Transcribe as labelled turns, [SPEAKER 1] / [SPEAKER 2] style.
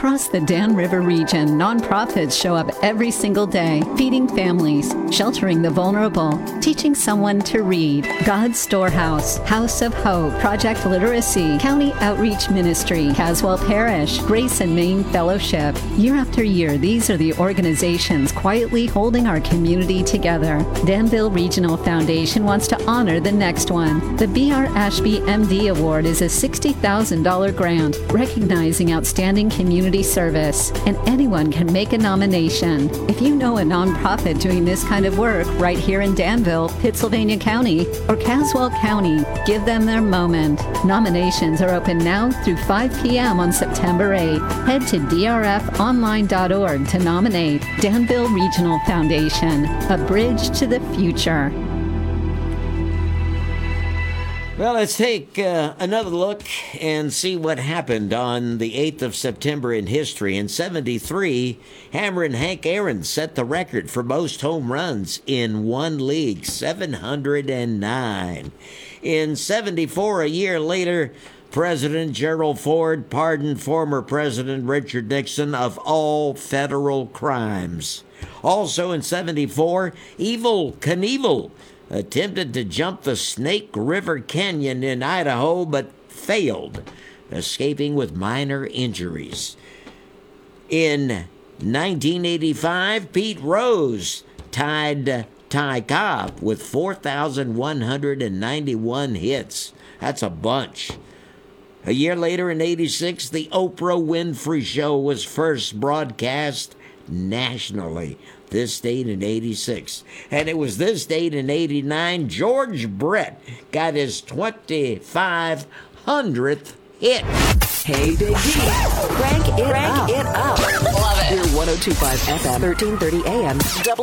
[SPEAKER 1] Across the Dan River region, nonprofits show up every single day, feeding families, sheltering the vulnerable, teaching someone to read. God's Storehouse, House of Hope, Project Literacy, County Outreach Ministry, Caswell Parish, Grace and Maine Fellowship. Year after year, these are the organizations quietly holding our community together. Danville Regional Foundation wants to honor the next one. The B.R. Ashby MD Award is a $60,000 grant recognizing outstanding community service, and anyone can make a nomination. If you know a nonprofit doing this kind of work right here in Danville, Pittsylvania County, or Caswell County, give them their moment. Nominations are open now through 5 p.m. on September 8th. Head to drfonline.org to nominate. Danville Regional Foundation, a bridge to the future.
[SPEAKER 2] Well, let's take another look and see what happened on the 8th of September in history. In 73, Hammer and Hank Aaron set the record for most home runs in one league, 709. In 74, a year later, President Gerald Ford pardoned former President Richard Nixon of all federal crimes. Also in 74, Evel Knievel attempted to jump the Snake River Canyon in Idaho, but failed, escaping with minor injuries. In 1985, Pete Rose tied Ty Cobb with 4,191 hits. That's a bunch. A year later, in 86, the Oprah Winfrey Show was first broadcast nationally. This date in 86. And it was this date in 89, George Brett got his 2,500th hit.
[SPEAKER 3] Hey, Big D. Crank it up. Love it. Here, 102.5 FM, 1330 AM.